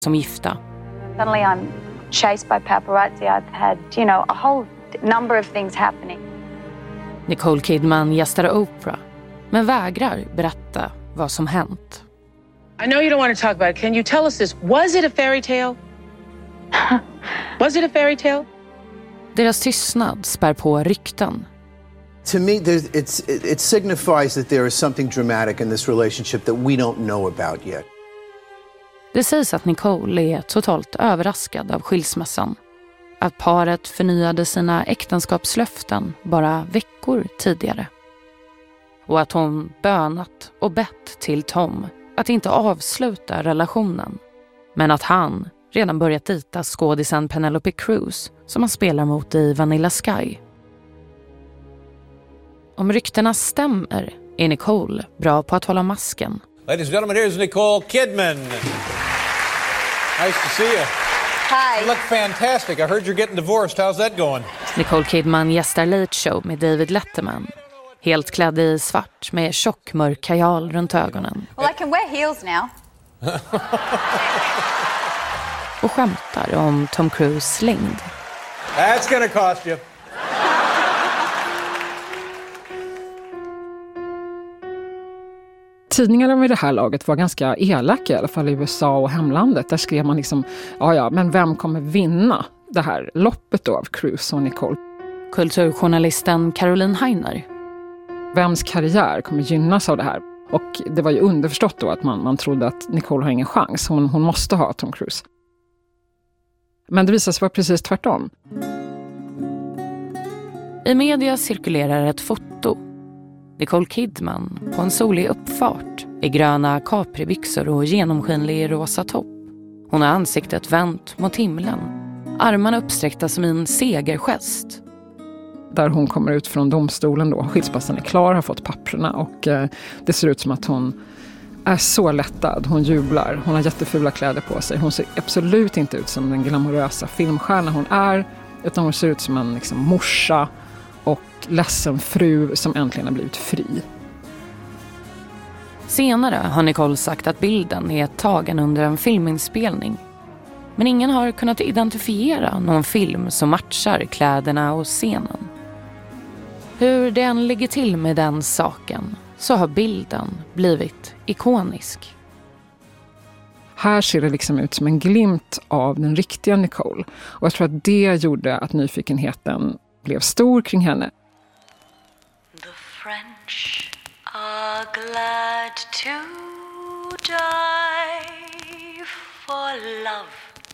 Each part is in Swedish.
som gifta. Suddenly I'm chased by paparazzi. I've had, a whole number of things happening. Nicole Kidman gästar Oprah, men vägrar berätta vad som hänt. I know you don't want to talk about it. Can you tell us this? Was it a fairy tale? Was it a fairy tale? Deras tystnad spär på rykten. To me, it signifies that there is something dramatic in this relationship that we don't know about yet. Det sägs att Nicole är totalt överraskad av skilsmässan. Att paret förnyade sina äktenskapslöften bara veckor tidigare. Och att hon bönat och bett till Tom att inte avsluta relationen. Men att han redan börjat dejta skådisen Penelope Cruz som han spelar mot i Vanilla Sky. Om ryktena stämmer är Nicole bra på att hålla masken. Ladies and gentlemen, here's Nicole Kidman. Nice to see you. Hi. You look fantastic. I heard you're getting divorced. How's that going? Nicole Kidman gästar Late Show med David Letterman. Helt klädd i svart med tjock mörk kajal runt ögonen. Well, I can wear heels now. Och skämtar om Tom Cruise längd. That's gonna cost you. Tidningarna vid det här laget var ganska elaka, i alla fall i USA och hemlandet. Där skrev man liksom, men vem kommer vinna det här loppet då av Cruise och Nicole? Kulturjournalisten Caroline Heiner. Vems karriär kommer gynnas av det här? Och det var ju underförstått då att man trodde att Nicole har ingen chans. Hon måste ha Tom Cruise. Men det visade sig vara precis tvärtom. I media cirkulerar ett foto. Nicole Kidman på en solig uppfart i gröna capribyxor och genomskinlig rosa topp. Hon har ansiktet vänt mot himlen. Armarna uppsträckta som en segergest. Där hon kommer ut från domstolen då. Skilsmässan är klar, har fått papperna och det ser ut som att hon är så lättad. Hon jublar. Hon har jättefula kläder på sig. Hon ser absolut inte ut som den glamorösa filmstjärna hon är. Utan hon ser ut som en morsa och ledsen fru som äntligen har blivit fri. Senare har Nicole sagt att bilden är tagen under en filminspelning. Men ingen har kunnat identifiera någon film som matchar kläderna och scenen. Hur det än ligger till med den saken så har bilden blivit ikonisk. Här ser det liksom ut som en glimt av den riktiga Nicole. Och jag tror att det gjorde att nyfikenheten blev stor kring henne. The French are glad to die for love.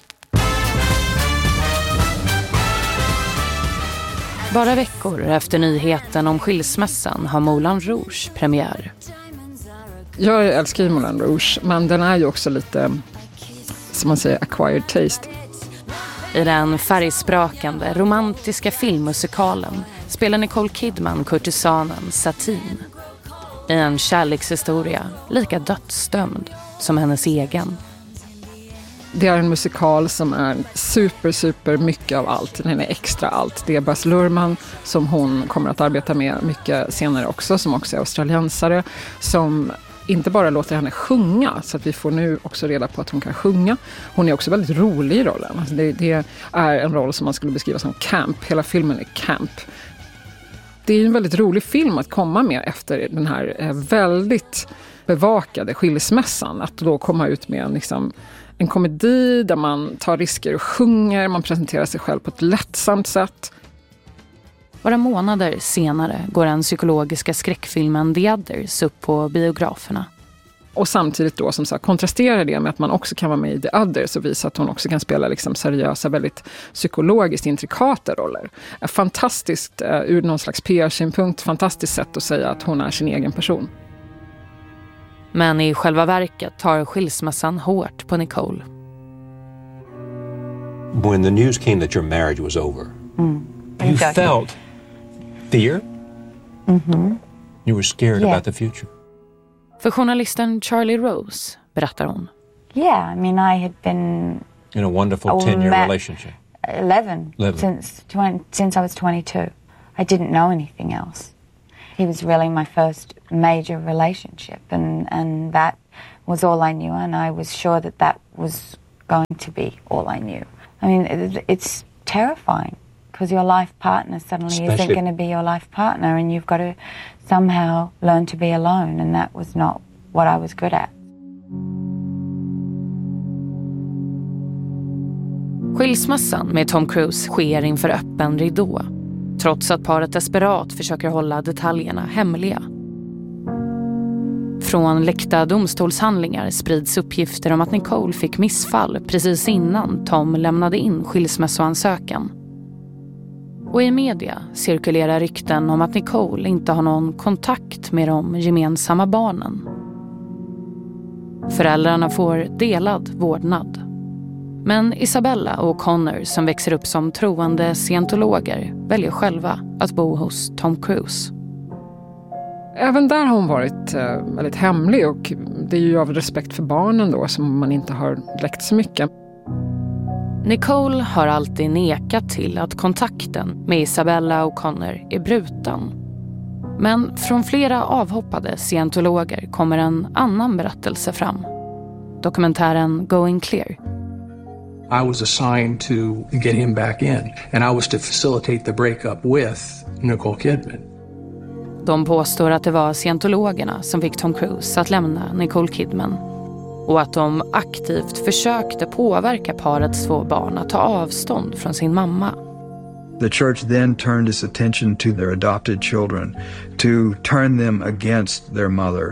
Bara veckor efter nyheten om skilsmässan har Moulin Rouge premiär. Jag älskar ju Moulin Rouge, men den är ju också lite, som man säger, acquired taste. I den färgsprakande, romantiska filmmusikalen spelar Nicole Kidman kurtisanen Satine. I en kärlekshistoria lika dödsdömd som hennes egen. Det är en musikal som är super mycket av allt. Den är extra allt. Det är Baz Luhrmann som hon kommer att arbeta med mycket senare också, som också är australiensare, som inte bara låter henne sjunga, så att vi får nu också reda på att hon kan sjunga. Hon är också väldigt rolig i rollen. Alltså det är en roll som man skulle beskriva som camp. Hela filmen är camp. Det är en väldigt rolig film att komma med efter den här väldigt bevakade skilsmässan. Att då komma ut med en komedi där man tar risker och sjunger. Man presenterar sig själv på ett lättsamt sätt. Bara månader senare går den psykologiska skräckfilmen The Others upp på biograferna. Och samtidigt då som sagt kontrasterar det med att man också kan vara med i The Others och visa att hon också kan spela seriösa, väldigt psykologiskt intrikata roller. Fantastiskt ur någon slags PR-synpunkt, fantastiskt sätt att säga att hon är sin egen person. Men i själva verket tar skilsmässan hårt på Nicole. When the news came that your marriage was over, you felt fear? Mm-hmm. You were scared about the future? För journalisten Charlie Rose berättar hon. Yeah, I mean, I had been In a wonderful 10-year relationship. 11. Since I was 22. I didn't know anything else. He was really my first major relationship, and that was all I knew, and I was sure that was going to be all I knew. I mean, it's terrifying because your life partner suddenly isn't going to be your life partner, and you've got to somehow learn to be alone, and that was not what I was good at. Skilsmässan med Tom Cruise sker inför öppen ridå, trots att paret desperat försöker hålla detaljerna hemliga. Från läckta domstolshandlingar sprids uppgifter om att Nicole fick missfall precis innan Tom lämnade in skilsmässoansökan. Och i media cirkulerar rykten om att Nicole inte har någon kontakt med de gemensamma barnen. Föräldrarna får delad vårdnad. Men Isabella och Connor, som växer upp som troende scientologer, väljer själva att bo hos Tom Cruise. Även där har hon varit väldigt hemlig, och det är ju av respekt för barnen då som man inte har läckt så mycket. Nicole har alltid nekat till att kontakten med Isabella och Connor är bruten. Men från flera avhoppade scientologer kommer en annan berättelse fram. Dokumentären Going Clear. I was assigned to get him back in, and I was to facilitate the breakup with Nicole Kidman. De påstår att det var scientologerna som fick Tom Cruise att lämna Nicole Kidman, och att de aktivt försökte påverka parets 2 barn att ta avstånd från sin mamma. The church then turned its attention to their adopted children, to turn them against their mother.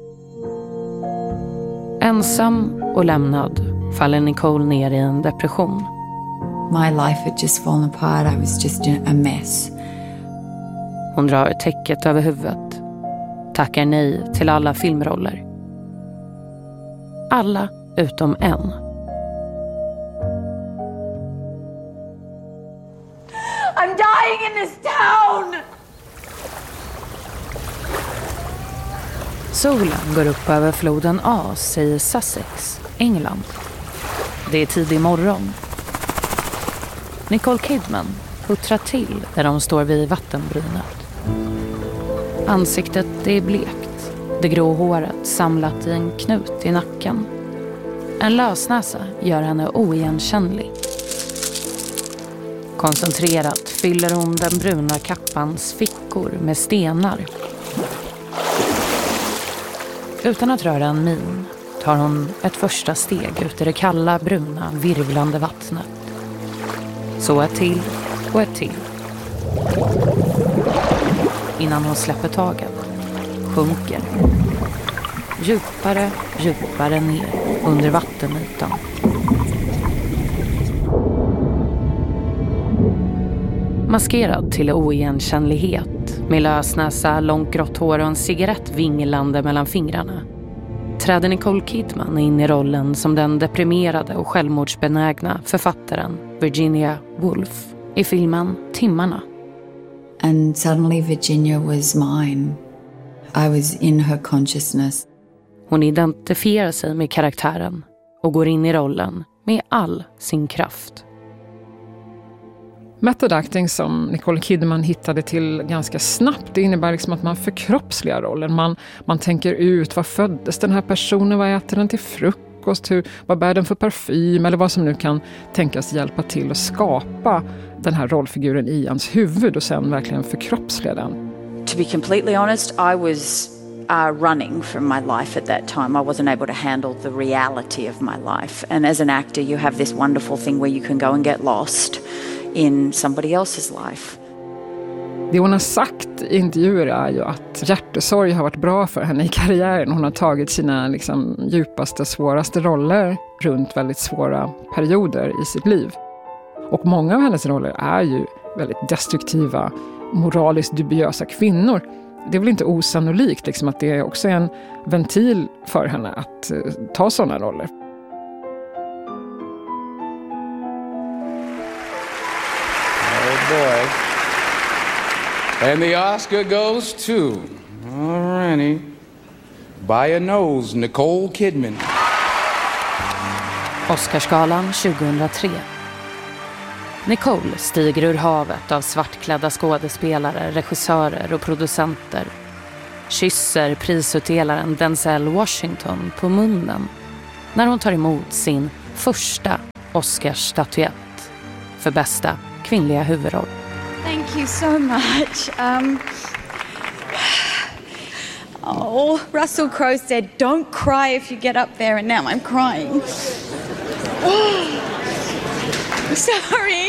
Ensam och lämnad faller Nicole ner i en depression. My life had just fallen apart. I was just a mess. Hon drar täcket över huvudet, tackar nej till alla filmroller. Alla utom en. I'm dying in this town! Solen går upp över floden As i Sussex, England. Det är tidig morgon. Nicole Kidman puttrar till där de står vid vattenbrynet. Ansiktet är blekt, det grå håret samlat i en knut i nacken. En lösnäsa gör henne oigenkännlig. Koncentrerat fyller hon den bruna kappans fickor med stenar. Utan att röra en min tar hon ett första steg ut i det kalla, bruna, virvlande vattnet. Så ett till och ett till. Innan hon släpper taget, sjunker. Djupare, djupare ner under vattenytan. Maskerad till oigenkännlighet, med lösnäsa, långt grått hår och en cigarett vinglande mellan fingrarna, träder Nicole Kidman in i rollen som den deprimerade och självmordsbenägna författaren Virginia Woolf i filmen Timmarna. And suddenly Virginia was mine. I was in her consciousness. Hon identifierar sig med karaktären och går in i rollen med all sin kraft. Method acting, som Nicole Kidman hittade till ganska snabbt, det innebär liksom att man förkroppsligar rollen. Man tänker ut, vad föddes den här personen, vad äter den till frukost, vad bär den för parfym, eller vad som nu kan tänkas hjälpa till att skapa den här rollfiguren i ens huvud och sen verkligen förkroppsliga den. To be completely honest, I was running from my life at that time. I wasn't able to handle the reality of my life. And as an actor, you have this wonderful thing where you can go and get lost in somebody else's life. Det hon har sagt i intervjuer är ju att hjärtesorg har varit bra för henne i karriären. Hon har tagit sina djupaste, svåraste roller runt väldigt svåra perioder i sitt liv. Och många av hennes roller är ju väldigt destruktiva, moraliskt dubiösa kvinnor. Det är väl inte osannolikt att det är också en ventil för henne att ta sådana roller. Boy. And the Oscar goes to, alrighty, by a nose, Nicole Kidman. Oscarsgalan 2003. Nicole stiger ur havet av svartklädda skådespelare, regissörer och producenter. Kysser prisutdelaren Denzel Washington på munnen när hon tar emot sin första Oscarsstatyett för bästa kvinnliga huvudroll. Thank you so much. Russell Crowe said, "Don't cry if you get up there," and now I'm crying. Sorry.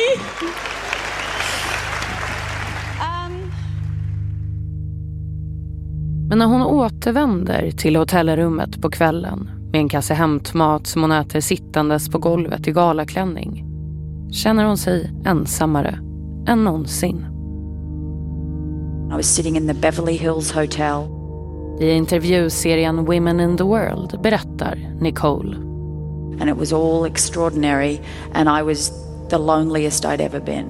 Men när hon återvänder till hotellrummet på kvällen med en kasse hämtmat som hon äter sittandes på golvet i galaklänning, känner hon sig ensammare än någonsin. I was sitting in the Beverly Hills Hotel. I intervjuserien Women in the World berättar Nicole. And it was all extraordinary and I was the loneliest I'd ever been.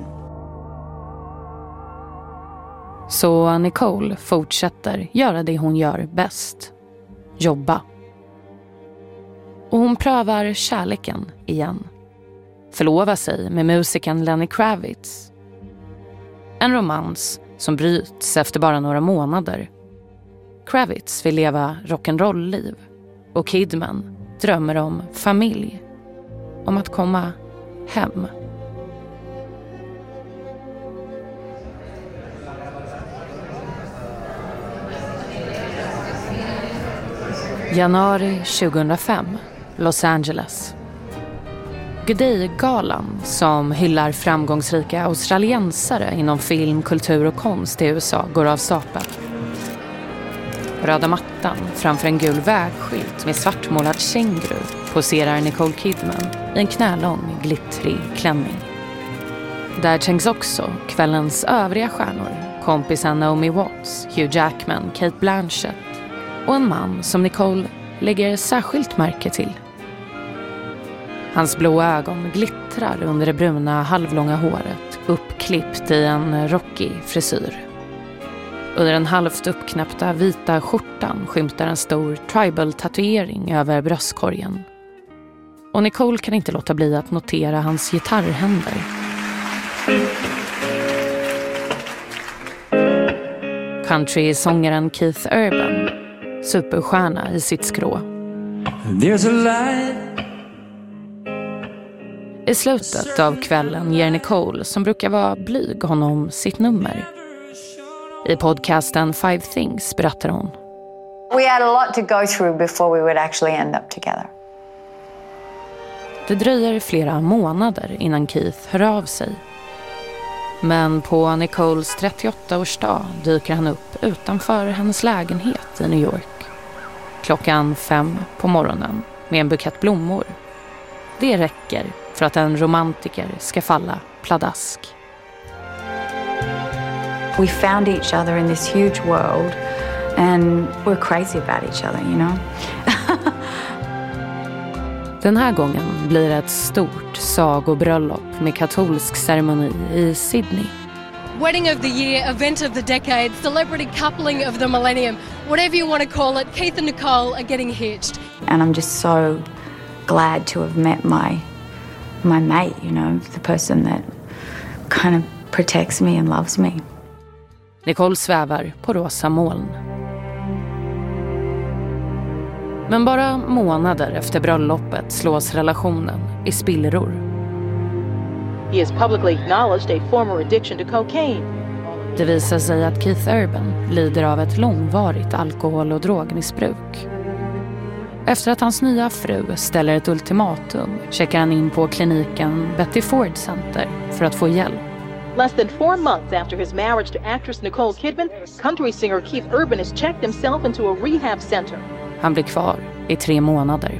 Så Nicole fortsätter göra det hon gör bäst. Jobba. Och hon prövar kärleken igen. Förlovar sig med musikern Lenny Kravitz. En romans som bryts efter bara några månader. Kravitz vill leva rock'n'roll-liv. Och Kidman drömmer om familj. Om att komma hem. Januari 2005, Los Angeles. Good Day-galan som hyllar framgångsrika australiensare inom film, kultur och konst i USA går av stapeln. Röda mattan framför en gul vägskylt med svartmålad känguru poserar Nicole Kidman i en knälång, glittrig klänning. Där tänks också kvällens övriga stjärnor, kompisen Naomi Watts, Hugh Jackman, Cate Blanchett och en man som Nicole lägger särskilt märke till. Hans blå ögon glittrar under det bruna halvlånga håret, uppklippt i en rockig frisyr. Under den halvt uppknäppta vita skjortan skymtar en stor tribal-tatuering över bröstkorgen. Och Nicole kan inte låta bli att notera hans gitarrhänder. Country-sångaren Keith Urban, superstjärna i sitt skrå. There's a light. I slutet av kvällen ger Nicole, som brukar vara blyg, honom sitt nummer. I podcasten 5 Things berättar hon. We had a lot to go through before we would actually end up together. Det dröjer flera månader innan Keith hör av sig. Men på Nicoles 38-årsdag dyker han upp utanför hennes lägenhet i New York. 5:00 på morgonen med en bukett blommor. Det räcker för att en romantiker ska falla pladask. We found each other in this huge world and we're crazy about each other, you know. Den här gången blir det ett stort sagobröllop med katolsk ceremoni i Sydney. Wedding of the year, event of the decade, celebrity coupling of the millennium, whatever you want to call it, Keith and Nicole are getting hitched. And I'm just so glad to have met my mate, you know, the person that kind of protects me and loves me. Nicole svävar på rosa moln. Men bara månader efter bröllopet slås relationen i spillror. He has publicly acknowledged a former addiction to cocaine. Det visar sig att Keith Urban lider av ett långvarigt alkohol- och drogmissbruk. Efter att hans nya fru ställer ett ultimatum checkar han in på kliniken Betty Ford Center för att få hjälp. Less than 4 months after his marriage to actress Nicole Kidman, country singer Keith Urban has checked himself into a rehab center. Han blir kvar i 3 månader.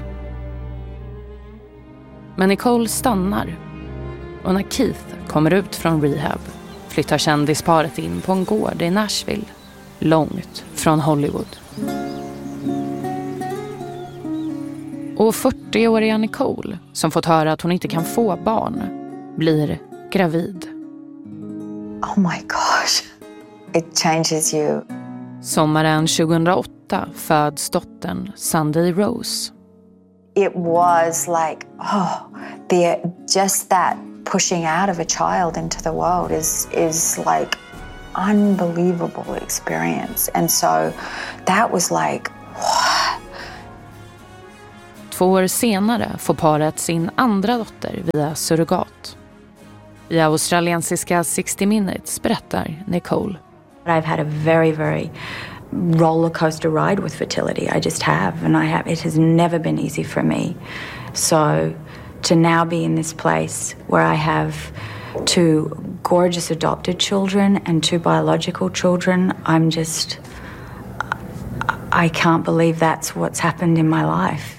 Men Nicole stannar. Och när Keith kommer ut från rehab flyttar kändisparet in på en gård i Nashville, långt från Hollywood. Och 40-åriga Nicole, som fått höra att hon inte kan få barn, blir gravid. Oh my gosh. It changes you. Sommaren 2008 föds dottern Sunday Rose. It was like, just that pushing out of a child into the world is like unbelievable experience. And so that was like, what? 2 år senare får paret sin andra dotter via surrogat. I australiensiska 60 Minutes berättar Nicole. I've had a very, very roller coaster ride with fertility. I just have, and it has never been easy for me. So to now be in this place where I have 2 gorgeous adopted children and 2 biological children, I can't believe that's what's happened in my life.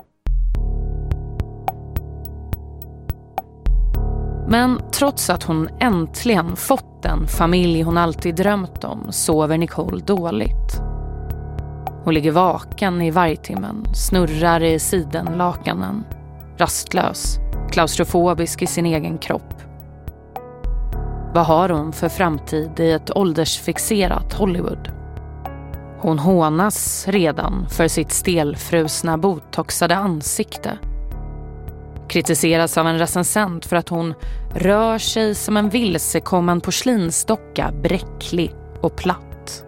Men trots att hon äntligen fått den familj hon alltid drömt om sover Nicole dåligt. Hon ligger vaken i vargtimmen, snurrar i sidenlakanen, rastlös, klaustrofobisk i sin egen kropp. Vad har hon för framtid i ett åldersfixerat Hollywood? Hon hånas redan för sitt stelfrusna botoxade ansikte. Kritiseras av en recensent för att hon rör sig som en vilsekommen porslinsdocka, bräcklig och platt.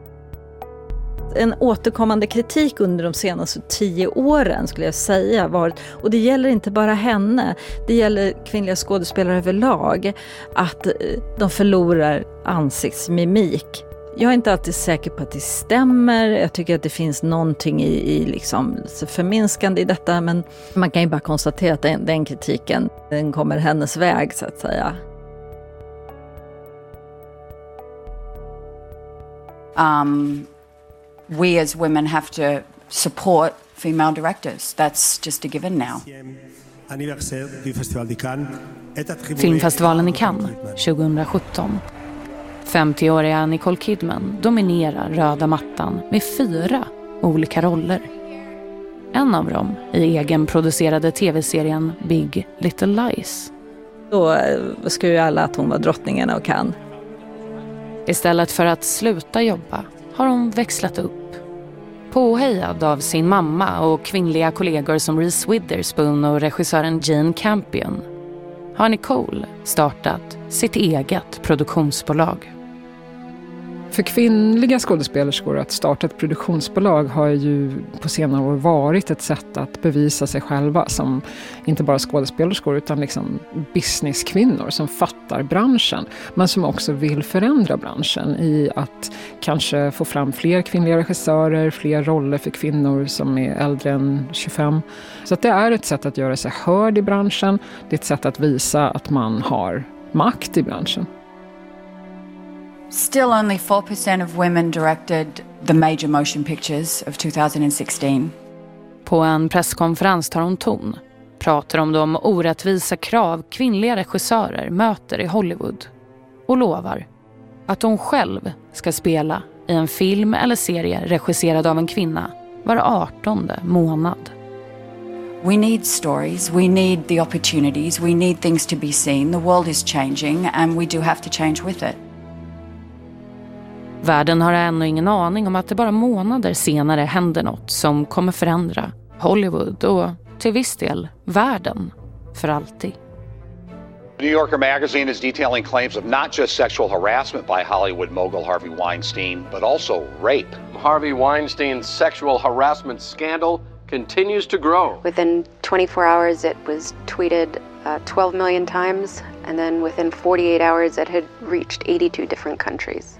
En återkommande kritik under de senaste 10 åren skulle jag säga varit, och det gäller inte bara henne, det gäller kvinnliga skådespelare överlag, att de förlorar ansiktsmimik. Jag är inte alltid säker på att det stämmer. Jag tycker att det finns någonting i liksom förminskande i detta. Men man kan ju bara konstatera att den kritiken, den kommer hennes väg så att säga. We as women have to support female directors. That's just a given now. Filmfestivalen i Cannes 2017. 50-åriga Nicole Kidman dominerar röda mattan med 4 olika roller. En av dem i egenproducerade tv-serien Big Little Lies. Då skulle ju alla att hon var drottningen av Cannes. Istället för att sluta jobba har hon växlat upp. Påhejad av sin mamma och kvinnliga kollegor som Reese Witherspoon och regissören Jane Campion har Nicole startat sitt eget produktionsbolag. För kvinnliga skådespelerskor att starta ett produktionsbolag har ju på senare år varit ett sätt att bevisa sig själva som inte bara skådespelerskor utan liksom businesskvinnor som fattar branschen men som också vill förändra branschen i att kanske få fram fler kvinnliga regissörer, fler roller för kvinnor som är äldre än 25. Så att det är ett sätt att göra sig hörd i branschen, det är ett sätt att visa att man har makt i branschen. Still only 4% of women directed the major motion pictures of 2016. På en presskonferens tar hon ton, pratar om de orättvisa krav kvinnliga regissörer möter i Hollywood och lovar att hon själv ska spela i en film eller serie regisserad av en kvinna var 18:e månad. We need stories, we need the opportunities, we need things to be seen. The world is changing and we do have to change with it. Världen har ännu ingen aning om att det bara månader senare händer något som kommer förändra Hollywood och till viss del världen för alltid. New Yorker magazine is detailing claims of not just sexual harassment by Hollywood mogul Harvey Weinstein, but also rape. Harvey Weinstein's sexual harassment scandal continues to grow. Within 24 hours it was tweeted 12 million times, and then within 48 hours it had reached 82 different countries.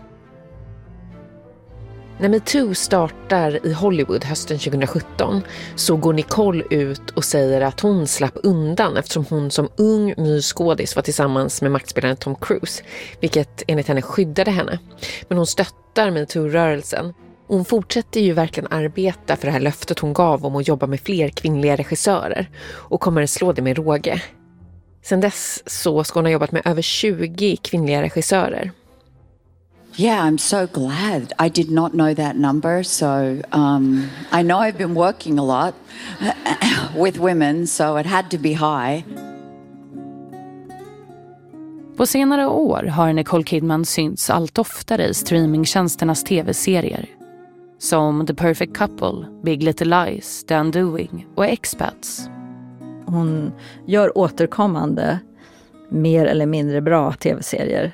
När MeToo startar i Hollywood hösten 2017 så går Nicole ut och säger att hon slapp undan eftersom hon som ung ny skådis var tillsammans med maktspelaren Tom Cruise, vilket enligt henne skyddade henne. Men hon stöttar MeToo-rörelsen. Hon fortsätter ju verkligen arbeta för det här löftet hon gav om att jobba med fler kvinnliga regissörer och kommer slå det med råge. Sen dess så ska hon ha jobbat med över 20 kvinnliga regissörer. Yeah, I'm so glad. I did not know that number, so I know I've been working a lot with women, so it had to be high. På senare år har Nicole Kidman synts allt oftare i streamingtjänsternas tv-serier som The Perfect Couple, Big Little Lies, The Undoing och Expats. Hon gör återkommande mer eller mindre bra tv-serier.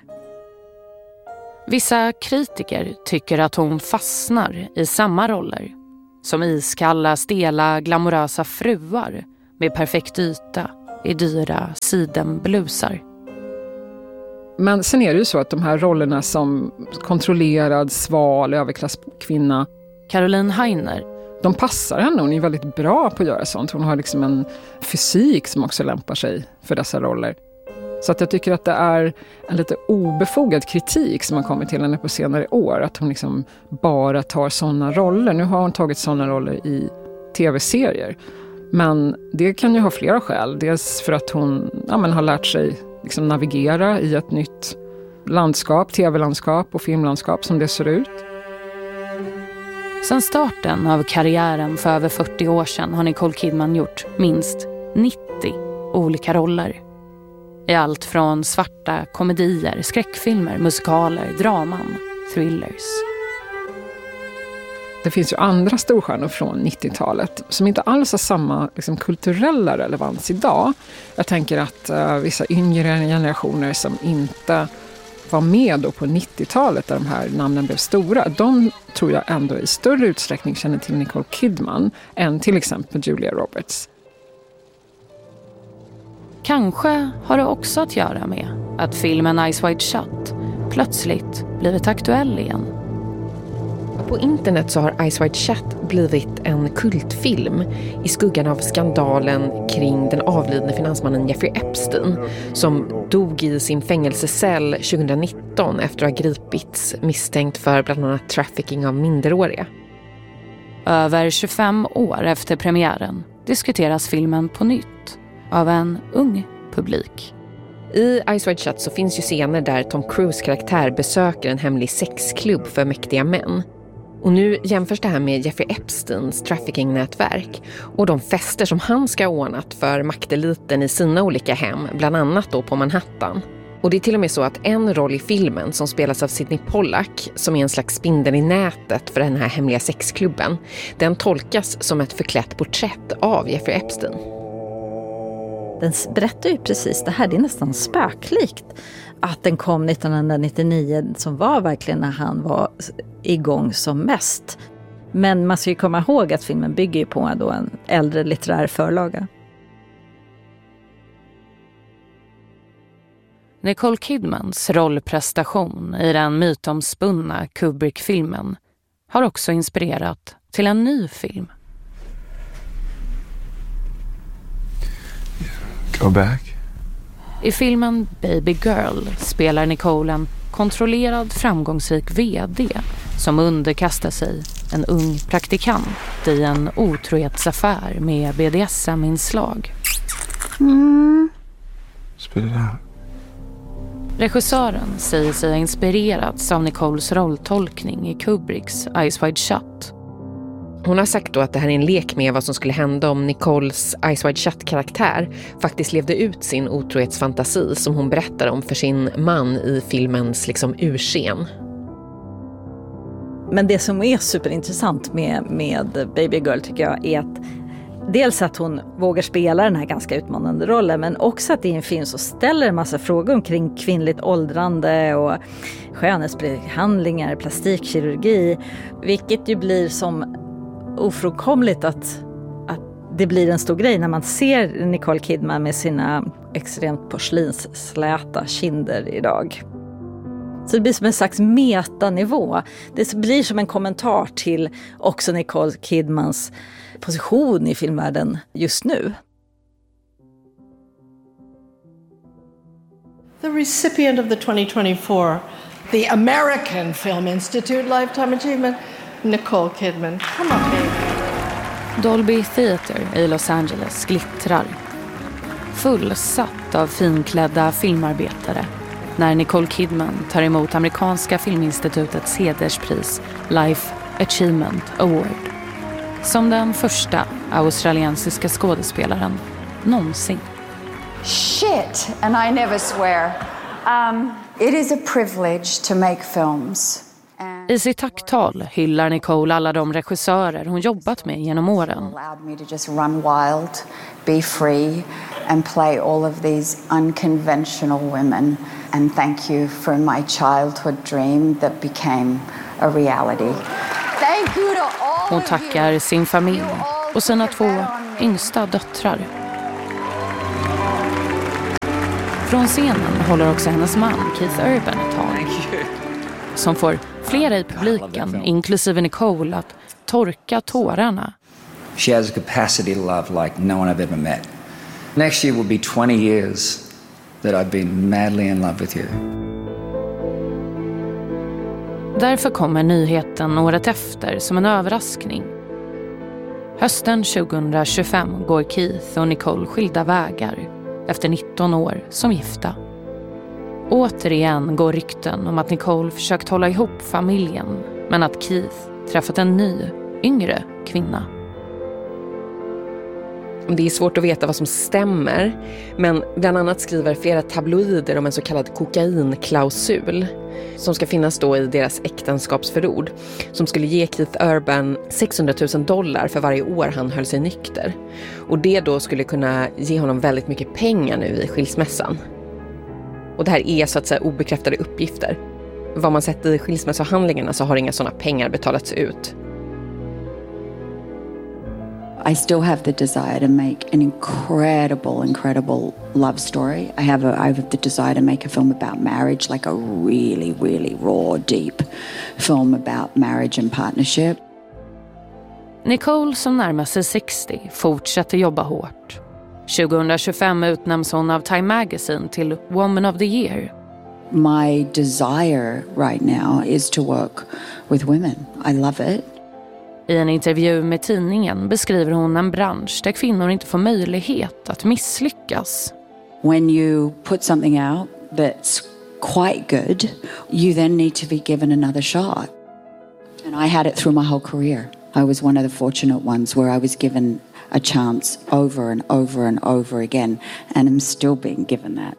Vissa kritiker tycker att hon fastnar i samma roller. Som iskalla, stela, glamorösa fruar med perfekt yta i dyra sidenblusar. Men sen är det ju så att de här rollerna som kontrollerad, sval, överklasskvinna, Caroline Heiner, de passar henne. Hon är väldigt bra på att göra sånt. Hon har liksom en fysik som också lämpar sig för dessa roller. Så att jag tycker att det är en lite obefogad kritik som har kommit till henne på senare år. Att hon liksom bara tar sådana roller. Nu har hon tagit sådana roller i tv-serier. Men det kan ju ha flera skäl. Dels för att hon har lärt sig liksom navigera i ett nytt landskap, tv-landskap och filmlandskap som det ser ut. Sedan starten av karriären för över 40 år sedan har Nicole Kidman gjort minst 90 olika roller. I allt från svarta komedier, skräckfilmer, musikaler, draman, thrillers. Det finns ju andra storstjärnor från 90-talet som inte alls har samma liksom, kulturella relevans idag. Jag tänker att vissa yngre generationer som inte var med då på 90-talet där de här namnen blev stora, de tror jag ändå i större utsträckning känner till Nicole Kidman än till exempel Julia Roberts. Kanske har det också att göra med att filmen Eyes Wide Shut plötsligt blivit aktuell igen. På internet så har Eyes Wide Shut blivit en kultfilm i skuggan av skandalen kring den avlidne finansmannen Jeffrey Epstein som dog i sin fängelsecell 2019 efter att ha gripits misstänkt för bland annat trafficking av minderåriga. Över 25 år efter premiären diskuteras filmen på nytt av en ung publik. I Eyes Wide Shut så finns ju scener där Tom Cruise karaktär besöker en hemlig sexklubb för mäktiga män. Och nu jämförs det här med Jeffrey Epsteins trafficking-nätverk och de fester som han ska ha ordnat för makteliten i sina olika hem, bland annat då på Manhattan. Och det är till och med så att en roll i filmen som spelas av Sidney Pollack, som är en slags spindel i nätet för den här hemliga sexklubben, den tolkas som ett förklätt porträtt av Jeffrey Epstein. Den berättar ju precis det här, det är nästan spöklikt att den kom 1999 som var verkligen när han var igång som mest. Men man ska ju komma ihåg att filmen bygger på då en äldre litterär förlaga. Nicole Kidmans rollprestation i den mytomspunna Kubrick-filmen har också inspirerat till en ny film. Go back. I filmen Baby Girl spelar Nicole en kontrollerad framgångsrik vd som underkastar sig en ung praktikant i en otrohetsaffär med BDSM-inslag. Spit it out. Regissören säger sig ha inspirerats av Nicoles rolltolkning i Kubricks Eyes Wide Shut. Hon har sagt då att det här är en lek med vad som skulle hända om Nicoles Eyes Wide Shut-karaktär faktiskt levde ut sin otrohetsfantasi som hon berättar om för sin man i filmens liksom urscen. Men det som är superintressant med Baby Girl tycker jag är att dels att hon vågar spela den här ganska utmanande rollen, men också att i en film så ställer en massa frågor omkring kvinnligt åldrande och skönhetsbehandlingar, plastikkirurgi, vilket ju blir som ofrånkomligt att det blir en stor grej när man ser Nicole Kidman med sina extremt porslinssläta kinder idag. Så det blir som en slags metanivå. Det blir som en kommentar till också Nicole Kidmans position i filmvärlden just nu. The recipient of the 2024, the American Film Institute Lifetime Achievement, Nicole Kidman. Come on, baby. Dolby Theatre i Los Angeles glittrar. Fullsatt av finklädda filmarbetare när Nicole Kidman tar emot amerikanska filminstitutets hederspris Life Achievement Award. Som den första australiensiska skådespelaren någonsin. Shit, and I never swear. It is a privilege to make films. I sitt tacktal hyllar Nicole alla de regissörer hon jobbat med genom åren. Allowed me to just run wild, be free and play all of these unconventional women. And thank you for my childhood dream that became a reality. Thank you to all Hon tackar sin familj och sina 2 yngsta döttrar. Från scenen håller också hennes man Keith Urban ett tag, som får flera i publiken, inklusive Nicole, att torka tårarna. She has a capacity to love like no one I've ever met. Next year will be 20 years that I've been madly in love with you. Därför kommer nyheten året efter som en överraskning. Hösten 2025 går Keith och Nicole skilda vägar efter 19 år som gifta. Återigen går rykten om att Nicole försökt hålla ihop familjen, men att Keith träffat en ny, yngre kvinna. Det är svårt att veta vad som stämmer, men bland annat skriver flera tabloider om en så kallad kokainklausul som ska finnas då i deras äktenskapsförord, som skulle ge Keith Urban $600,000 för varje år han höll sig nykter. Och det då skulle kunna ge honom väldigt mycket pengar nu i skilsmässan. Och det här är så att säga obekräftade uppgifter. Vad man sett i skilsmässohandlingarna så har inga sådana pengar betalats ut. I still have the desire to make an incredible love story. I have the desire to make a film about marriage, like a really, really raw, deep film about marriage and partnership. Nicole, som närmar sig 60, fortsätter jobba hårt. 2025 utnämns hon av Time Magazine till Woman of the Year. My desire right now is to work with women. I love it. I en intervju med tidningen beskriver hon en bransch där kvinnor inte får möjlighet att misslyckas. When you put something out that's quite good, you then need to be given another shot. And I had it through my whole career. I was one of the fortunate ones where I was given a chance over and over and over again, and I'm still being given that.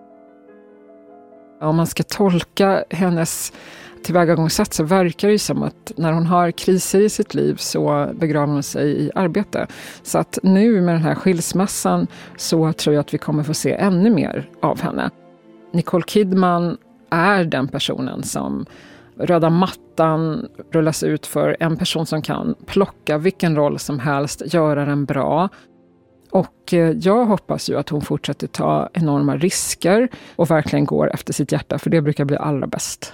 Om man ska tolka hennes tillvägagångssätt så verkar det som att när hon har kriser i sitt liv så begraver hon sig i arbete. Så att nu med den här skilsmässan så tror jag att vi kommer få se ännu mer av henne. Nicole Kidman är den personen som röda mattan rullas ut för, en person som kan plocka vilken roll som helst, göra den bra. Och jag hoppas ju att hon fortsätter ta enorma risker och verkligen går efter sitt hjärta, för det brukar bli allra bäst.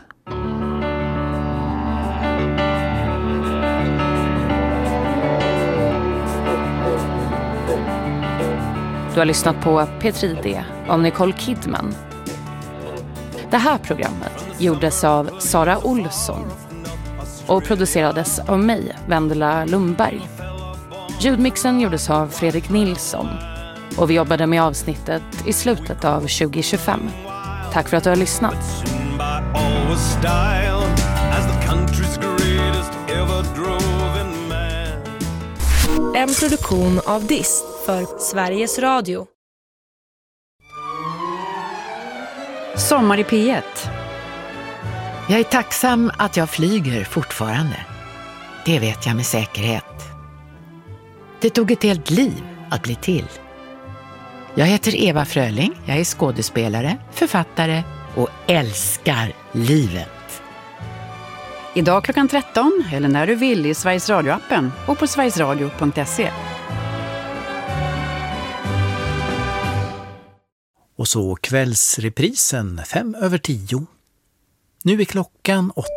Du har lyssnat på P3D om Nicole Kidman. Det här programmet gjordes av Sara Olsson och producerades av mig, Vendela Lundberg. Ljudmixen gjordes av Fredrik Nilsson och vi jobbade med avsnittet i slutet av 2025. Tack för att du har lyssnat. En produktion av DIST för Sveriges Radio. Sommar i P1. Jag är tacksam att jag flyger fortfarande. Det vet jag med säkerhet. Det tog ett helt liv att bli till. Jag heter Eva Fröling, jag är skådespelare, författare och älskar livet. Idag klockan 13 eller när du vill i Sveriges Radio-appen och på sverigesradio.se. Och så kvällsreprisen 5:10. Nu är klockan 8.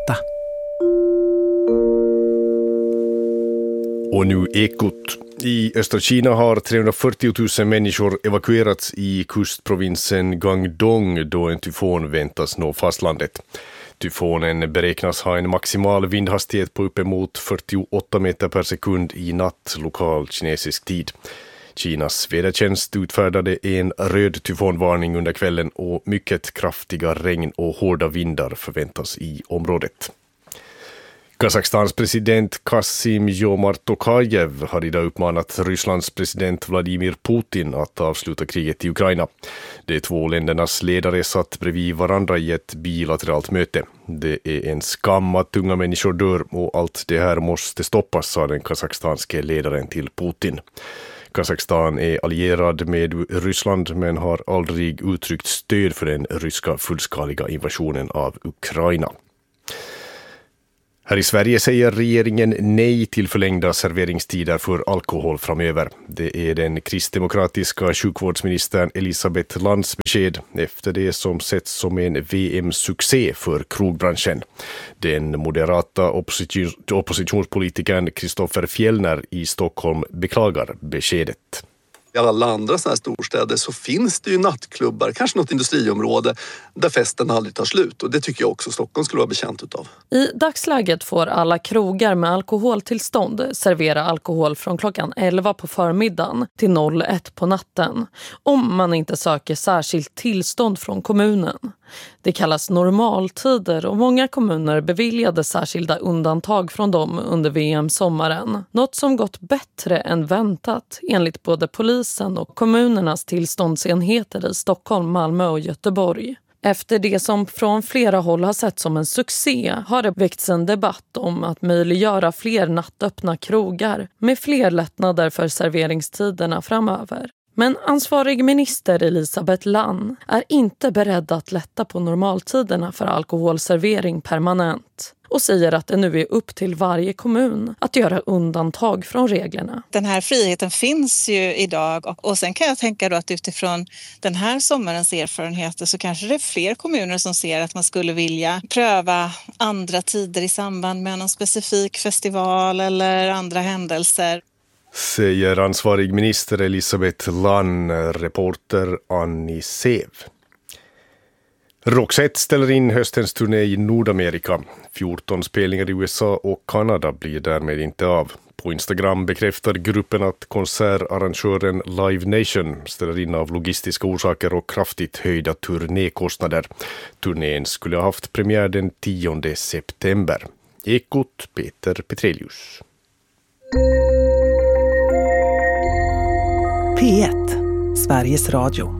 Och nu Ekot. I östra Kina har 340 000 människor evakuerats i kustprovinsen Guangdong då en tyfon väntas nå fastlandet. Tyfonen beräknas ha en maximal vindhastighet på uppemot 48 meter per sekund i natt lokal kinesisk tid. Kinas vädertjänst utfärdade en röd tyfonvarning under kvällen och mycket kraftiga regn och hårda vindar förväntas i området. Kazakstans president Kassym-Jomart Tokajev har idag uppmanat Rysslands president Vladimir Putin att avsluta kriget i Ukraina. De två ländernas ledare satt bredvid varandra i ett bilateralt möte. Det är en skam att unga människor dör och allt det här måste stoppas, sa den kazakstanske ledaren till Putin. Kazakstan är allierad med Ryssland men har aldrig uttryckt stöd för den ryska fullskaliga invasionen av Ukraina. Här i Sverige säger regeringen nej till förlängda serveringstider för alkohol framöver. Det är den kristdemokratiska sjukvårdsministern Elisabeth Lands besked efter det som setts som en VM-succé för krogbranschen. Den moderata oppositionspolitikern Kristoffer Fjellner i Stockholm beklagar beskedet. I alla andra sådana här storstäder så finns det ju nattklubbar, kanske något industriområde där festen aldrig tar slut, och det tycker jag också Stockholm skulle vara bekänt utav. I dagsläget får alla krogar med alkoholtillstånd servera alkohol från klockan 11 på förmiddagen till 01 på natten, om man inte söker särskilt tillstånd från kommunen. Det kallas normaltider och många kommuner beviljade särskilda undantag från dem under VM-sommaren. Något som gått bättre än väntat enligt både polisen och kommunernas tillståndsenheter i Stockholm, Malmö och Göteborg. Efter det som från flera håll har sett som en succé har det väckts en debatt om att möjliggöra fler nattöppna krogar med fler lättnader för serveringstiderna framöver. Men ansvarig minister Elisabeth Land är inte beredd att lätta på normaltiderna för alkoholservering permanent och säger att det nu är upp till varje kommun att göra undantag från reglerna. Den här friheten finns ju idag och sen kan jag tänka då att utifrån den här sommarens erfarenheter så kanske det är fler kommuner som ser att man skulle vilja pröva andra tider i samband med någon specifik festival eller andra händelser. Säger ansvarig minister Elisabeth Land, reporter Annie Sev. Roxette ställer in höstens turné i Nordamerika. 14 spelningar i USA och Kanada blir därmed inte av. På Instagram bekräftar gruppen att konsertarrangören Live Nation ställer in av logistiska orsaker och kraftigt höjda turnékostnader. Turnén skulle ha haft premiär den 10 september. Ekot Peter Petrelius. P1, Sveriges Radio.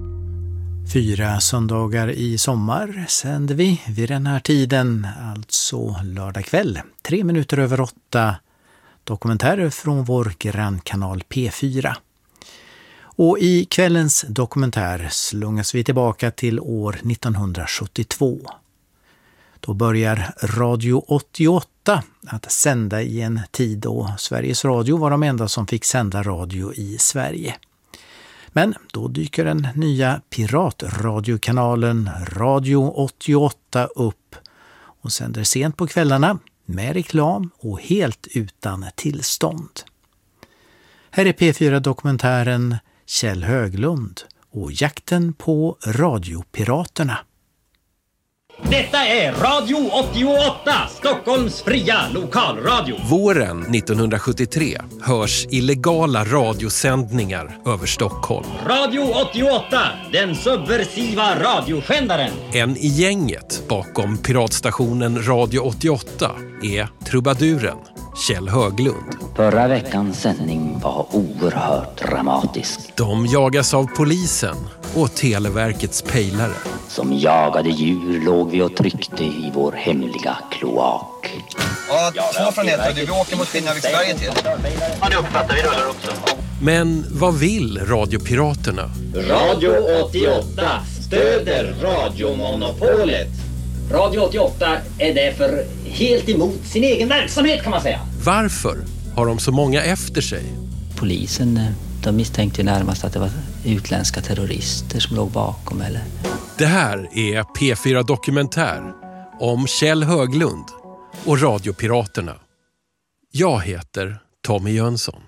4 söndagar i sommar sänder vi vid den här tiden, alltså lördag kväll, 3 minuter över 8, dokumentärer från vår grannkanal P4. Och i kvällens dokumentär slungas vi tillbaka till år 1972. Då börjar Radio 88 att sända i en tid då Sveriges Radio var de enda som fick sända radio i Sverige. Men då dyker den nya piratradiokanalen Radio 88 upp och sänder sent på kvällarna med reklam och helt utan tillstånd. Här är P4-dokumentären Kjell Höglund och jakten på radiopiraterna. Detta är Radio 88, Stockholms fria lokalradio. Våren 1973 hörs illegala radiosändningar över Stockholm. Radio 88, den subversiva radioskändaren. En i gänget bakom piratstationen Radio 88 är trubaduren Kjell Höglund. Förra veckans sändning var oerhört dramatisk. De jagas av polisen och Televerkets pejlare. Som jagade djur låg vi och tryckte i vår hemliga kloak. Ja, 2 från Eto. Vi åker mot Finnjaviksberget till. Ja, det uppfattar vi rullar också. Men vad vill radiopiraterna? Radio 88 stöder radiomonopolet. Radio 88 är därför helt emot sin egen verksamhet, kan man säga. Varför har de så många efter sig? Polisen, de misstänkte närmast att det var utländska terrorister som låg bakom, eller? Det här är P4 Dokumentär om Kjell Höglund och radiopiraterna. Jag heter Tommy Jönsson.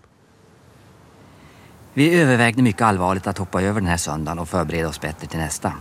Vi övervägde mycket allvarligt att hoppa över den här söndagen och förbereda oss bättre till nästa.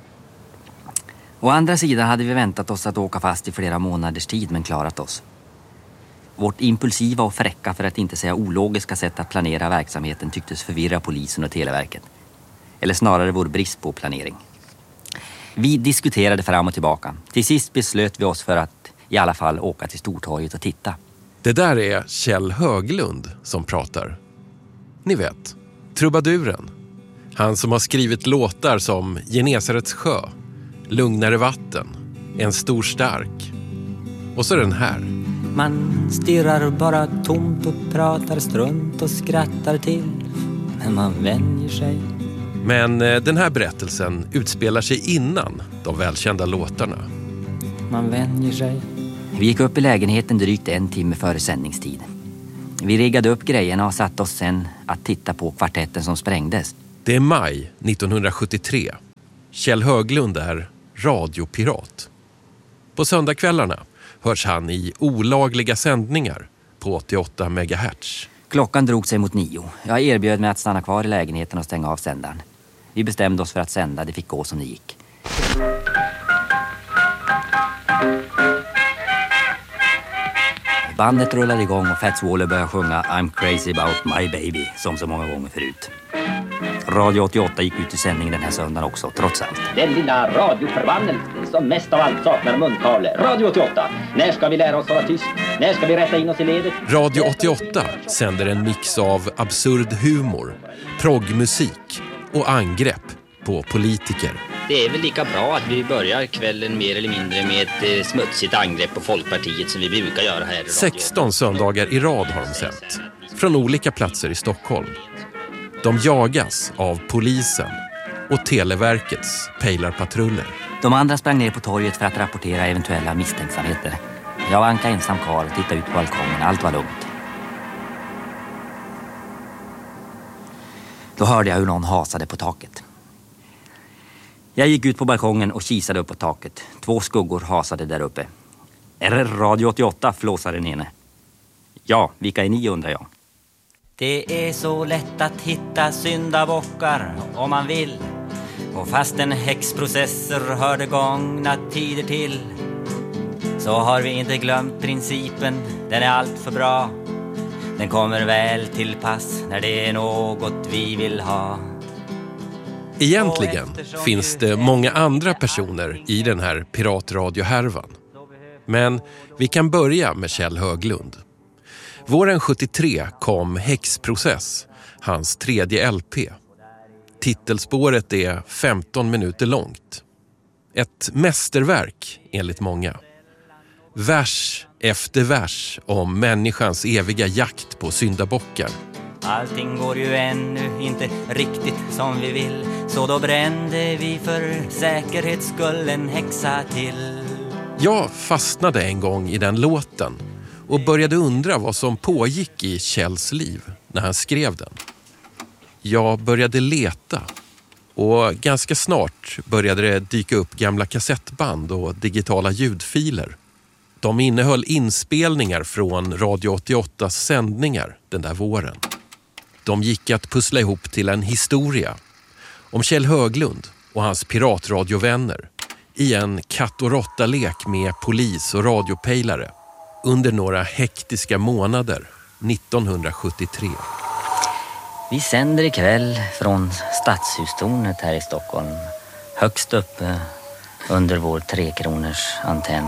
Å andra sidan hade vi väntat oss att åka fast i flera månaders tid, men klarat oss. Vårt impulsiva och fräcka, för att inte säga ologiska sätt att planera verksamheten tycktes förvirra polisen och Televerket. Eller snarare vår brist på planering. Vi diskuterade fram och tillbaka. Till sist beslöt vi oss för att i alla fall åka till Stortorget och titta. Det där är Kjell Höglund som pratar. Ni vet, trubaduren. Han som har skrivit låtar som Genesarets sjö, Lugnare vatten, En stor stark. Och så den här. Man stirrar bara tomt och pratar strunt och skrattar till. Men man vänjer sig. Men den här berättelsen utspelar sig innan de välkända låtarna. Man vänjer sig. Vi gick upp i lägenheten drygt 1 timme före sändningstid. Vi riggade upp grejerna och satte oss sen att titta på kvartetten som sprängdes. Det är maj 1973. Kjell Höglund är radiopirat. På söndagskvällarna hörs han i olagliga sändningar på 88 MHz. Klockan drog sig mot 9. Jag erbjöd mig att stanna kvar i lägenheten och stänga av sändaren. Vi bestämde oss för att sända, det fick gå som det gick. Bandet rullade igång och Fats Waller började sjunga I'm crazy about my baby, som så många gånger förut. Radio 88 gick ut i sändning den här söndagen också, trots allt. Den lilla radioförbannelsen som mest av allt saknar munkavle. Radio 88, när ska vi lära oss vara tyst? När ska vi rätta in oss i ledet? Radio 88 sänder en mix av absurd humor, proggmusik och angrepp på politiker. Det är väl lika bra att vi börjar kvällen mer eller mindre med ett smutsigt angrepp på Folkpartiet som vi brukar göra här i radio. 16 söndagar i rad har de sänt, från olika platser i Stockholm. De jagas av polisen och Televerkets pejlarpatruller. De andra sprang ner på torget för att rapportera eventuella misstänksamheter. Jag var Anka ensam kvar och tittade ut på balkongen. Allt var lugnt. Då hörde jag hur någon hasade på taket. Jag gick ut på balkongen och kisade upp på taket. 2 skuggor hasade där uppe. Är det Radio 88, flåsade den ene. Ja, vilka är ni, undrar jag. Det är så lätt att hitta syndabockar om man vill. Och fast en häxprocesser hörde gångna tider till, så har vi inte glömt principen, den är allt för bra. Den kommer väl till pass när det är något vi vill ha. Egentligen finns det många andra personer i den här piratradiohärvan. Men vi kan börja med Kjell Höglund. Våren 73 kom Häxprocess, hans 3:e LP. Titelspåret är 15 minuter långt. Ett mästerverk enligt många. Vers efter vers om människans eviga jakt på syndabockar. Allting går ju ännu inte riktigt som vi vill, så då brände vi för säkerhets skull en häxa till. Jag fastnade en gång i den låten och började undra vad som pågick i Kjells liv när han skrev den. Jag började leta och ganska snart började det dyka upp gamla kassettband och digitala ljudfiler. De innehöll inspelningar från Radio 88s sändningar den där våren. De gick att pussla ihop till en historia om Kjell Höglund och hans piratradiovänner i en katt- och råttalek med polis och radiopejlare under några hektiska månader 1973. Vi sänder ikväll från Stadshustornet här i Stockholm, högst uppe under vår 3-kronors antenn.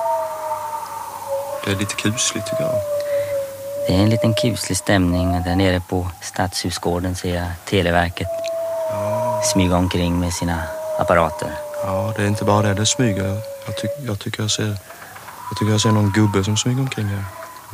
Det är lite kusligt tycker jag. Det är en liten kuslig stämning. Där nere på Stadshusgården ser jag Televerket smyga omkring med sina apparater. Ja, det är inte bara det smyger. Jag tycker jag ser någon gubbe som smyger omkring här.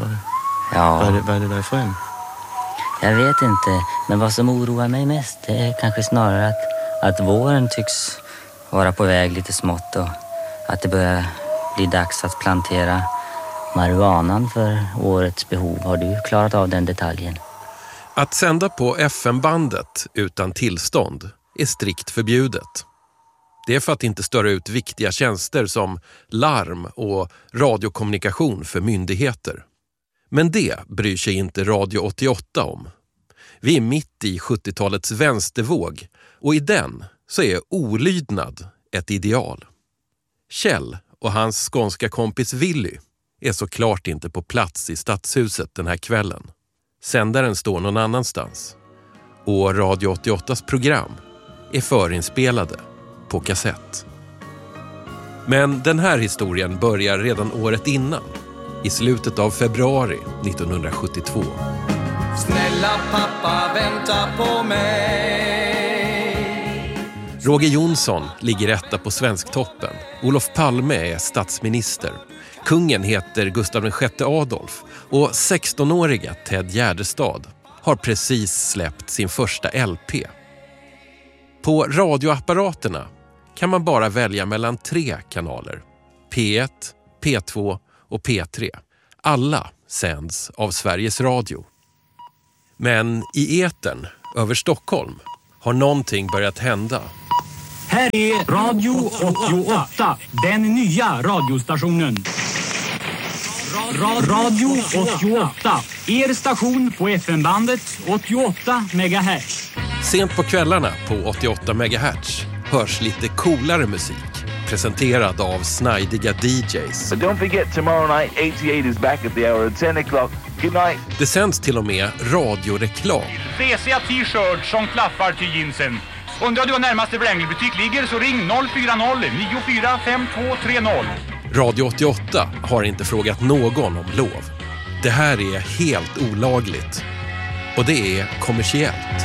Vad är det där för en? Jag vet inte, men vad som oroar mig mest är kanske snarare att våren tycks vara på väg lite smått och att det börjar bli dags att plantera marijuanan för årets behov. Har du klarat av den detaljen? Att sända på FM-bandet utan tillstånd är strikt förbjudet. Det är för att inte störa ut viktiga tjänster som larm och radiokommunikation för myndigheter. Men det bryr sig inte Radio 88 om. Vi är mitt i 70-talets vänstervåg och i den så är olydnad ett ideal. Kjell och hans skånska kompis Willy är såklart inte på plats i Stadshuset den här kvällen. Sändaren står någon annanstans. Och Radio 88s program är förinspelade på kassett. Men den här historien börjar redan året innan, i slutet av februari 1972. Snälla pappa, vänta på mig. Roger Jonsson ligger etta på Svensktoppen. Olof Palme är statsminister. Kungen heter Gustav VI Adolf och 16-åriga Ted Gärdestad har precis släppt sin första LP. På radioapparaterna kan man bara välja mellan 3 kanaler. P1, P2 och P3. Alla sänds av Sveriges Radio. Men i etern över Stockholm har någonting börjat hända. Här är Radio 88, den nya radiostationen. Radio 88, er station på FM-bandet 88 MHz. Sent på kvällarna på 88 MHz hörs lite coolare musik. Presenterad av snajdiga DJs. But don't forget tomorrow night 88 is back at the hour at 10 o'clock. Good night. Det sänds till och med radioreklam. Resiga t-shirts som klaffar till jeansen. Undrar du var närmaste Wrangler-butik ligger så ring 040-945230. Radio 88 har inte frågat någon om lov. Det här är helt olagligt. Och det är kommersiellt.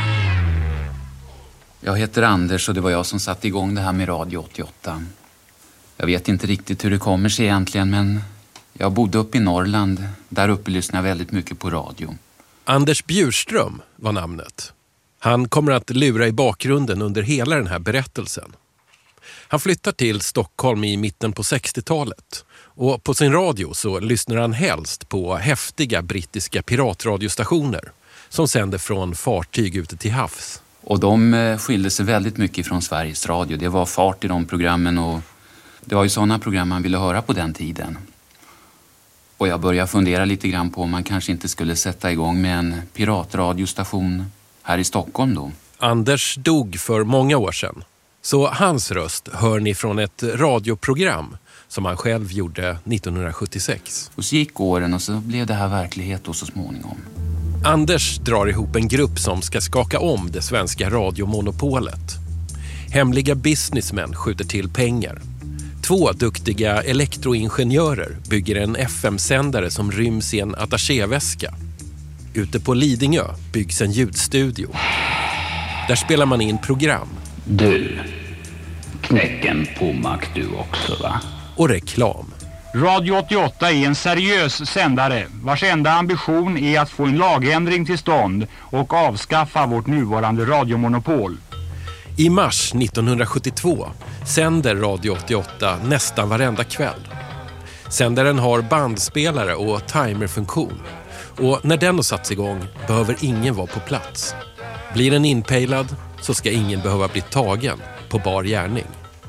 Jag heter Anders och det var jag som satte igång det här med Radio 88. Jag vet inte riktigt hur det kommer sig egentligen, men jag bodde uppe i Norrland. Där uppe lyssnade jag väldigt mycket på radio. Anders Bjurström var namnet. Han kommer att lura i bakgrunden under hela den här berättelsen. Han flyttar till Stockholm i mitten på 60-talet. Och på sin radio så lyssnar han helst på häftiga brittiska piratradiostationer som sänder från fartyg ute till havs. Och de skilde sig väldigt mycket från Sveriges Radio. Det var fart i de programmen och det var ju sådana program man ville höra på den tiden. Och jag började fundera lite grann på om man kanske inte skulle sätta igång med en piratradiostation här i Stockholm då. Anders dog för många år sedan. Så hans röst hör ni från ett radioprogram som han själv gjorde 1976. Och så gick åren och så blev det här verklighet då så småningom. Anders drar ihop en grupp som ska skaka om det svenska radiomonopolet. Hemliga businessmän skjuter till pengar. 2 duktiga elektroingenjörer bygger en FM-sändare som ryms i en attachéväska. Ute på Lidingö byggs en ljudstudio. Där spelar man in program. Du, knäcken på Mac du också va? Och reklam. Radio 88 är en seriös sändare vars enda ambition är att få en lagändring till stånd och avskaffa vårt nuvarande radiomonopol. I mars 1972 sänder Radio 88 nästan varenda kväll. Sändaren har bandspelare och timerfunktion. Och när den har satts igång behöver ingen vara på plats. Blir den inpejlad så ska ingen behöva bli tagen på bar gärning.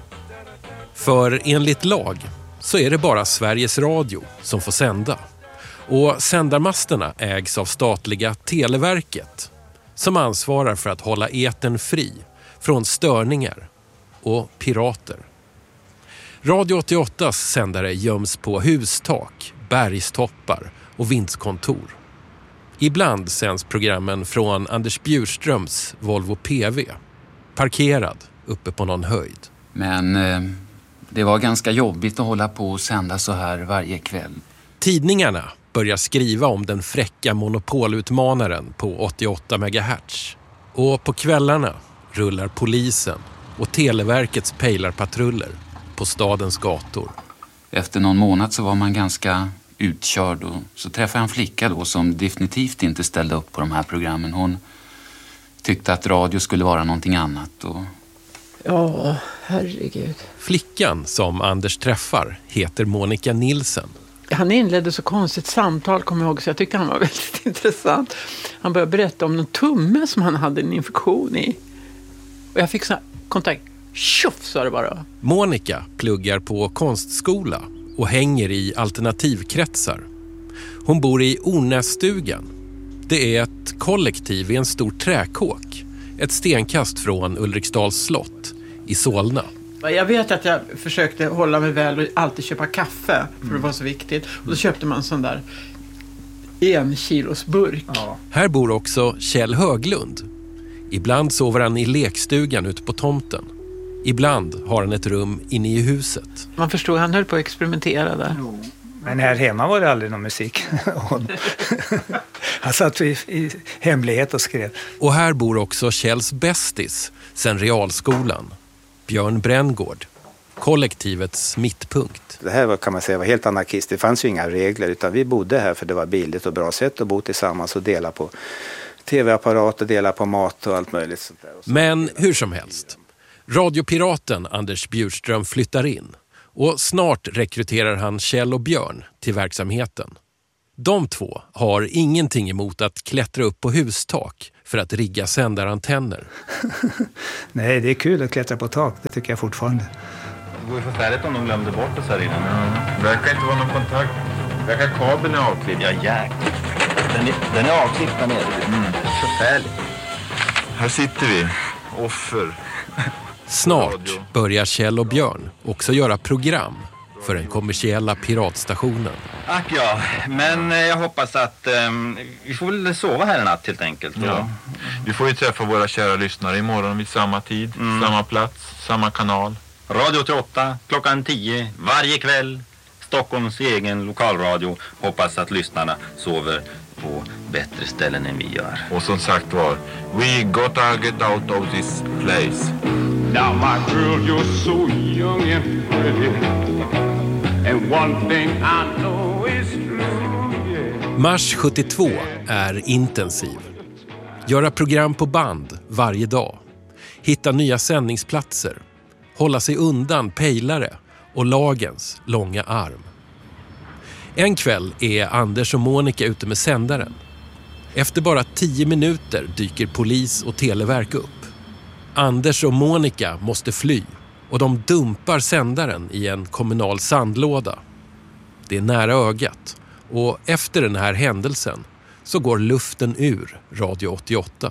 För enligt lag så är det bara Sveriges Radio som får sända. Och sändarmasterna ägs av statliga Televerket som ansvarar för att hålla etern fri från störningar och pirater. Radio 88s sändare göms på hustak, bergstoppar och vindskontor. Ibland sänds programmen från Anders Bjurströms Volvo PV, parkerad uppe på någon höjd. Men det var ganska jobbigt att hålla på och sända så här varje kväll. Tidningarna börjar skriva om den fräcka monopolutmanaren på 88 MHz. Och på kvällarna rullar polisen och Televerkets pejlarpatruller på stadens gator. Efter någon månad så var man ganska utkörd och så träffade jag en flicka då som definitivt inte ställde upp på de här programmen. Hon tyckte att radio skulle vara någonting annat. Och... Ja, herregud. Flickan som Anders träffar heter Monica Nilsen. Han inledde så konstigt samtal, kommer jag ihåg, så jag tyckte han var väldigt intressant. Han började berätta om någon tumme som han hade en infektion i. Och jag fick sån här kontakt. Tjoff, sa det bara. Monica pluggar på konstskola och hänger i alternativkretsar. Hon bor i Ornässtugan. Det är ett kollektiv i en stor träkåk. Ett stenkast från Ulriksdals slott i Solna. Jag vet att jag försökte hålla mig väl och alltid köpa kaffe, för det var så viktigt. Och då köpte man en sån där 1 kilos burk. Ja. Här bor också Kjell Höglund. Ibland sover han i lekstugan ute på tomten. Ibland har han ett rum inne i huset. Man förstod, han höll på att experimentera där. Jo. Men här hemma var det aldrig någon musik. Han satt i hemlighet och skrev. Och här bor också Kjells bästis sen realskolan. Björn Bränngård, kollektivets mittpunkt. Det här var, kan man säga, var helt anarkist. Det fanns ju inga regler, utan vi bodde här för det var billigt och bra sätt att bo tillsammans och dela på tv-apparater, dela på mat och allt möjligt. Sånt där. Men hur som helst, radiopiraten Anders Bjurström flyttar in Och snart rekryterar han Kjell och Björn till verksamheten. De två har ingenting emot att klättra upp på hustak för att rigga sändarantenner. Nej, det är kul att klättra på tak, det tycker jag fortfarande. Det vore förfärligt om de glömde bort oss här inne. Ja. Verkar inte vara någon kontakt. Verkar kabeln är avklippt. Ja, jäklar. Den är avklippt där nere. Förfärligt. Här sitter vi. Offer. Snart börjar Kjell och Björn också göra program för den kommersiella piratstationen. Ack ja, men jag hoppas att vi får väl sova här en natt helt enkelt. Ja. Vi får ju träffa våra kära lyssnare imorgon vid samma tid, samma plats, samma kanal. Radio 88, klockan 10, varje kväll. Stockholms egen lokalradio. Hoppas att lyssnarna sover på bättre ställen än vi gör. Och som sagt var, we gotta get out of this place. Now my girl, you're so young and pretty. And one thing I know is true, yeah. Mars 72 är intensiv. Göra program på band varje dag. Hitta nya sändningsplatser. Hålla sig undan pejlare och lagens långa arm. En kväll är Anders och Monica ute med sändaren. Efter bara 10 minuter dyker polis och televerk upp. Anders och Monica måste fly och de dumpar sändaren i en kommunal sandlåda. Det är nära ögat och efter den här händelsen så går luften ur Radio 88.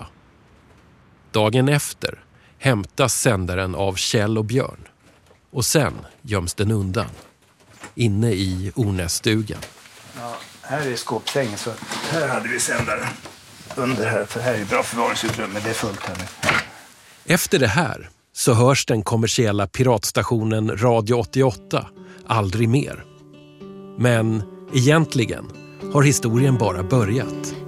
Dagen efter hämtas sändaren av Kjell och Björn och sen göms den undan inne i Ornässtugan. Ja, här är skåpsängen så här hade vi sändaren under här, för här är bra förvaringsutrymme, det är fullt här nu. Efter det här så hörs den kommersiella piratstationen Radio 88 aldrig mer. Men egentligen har historien bara börjat.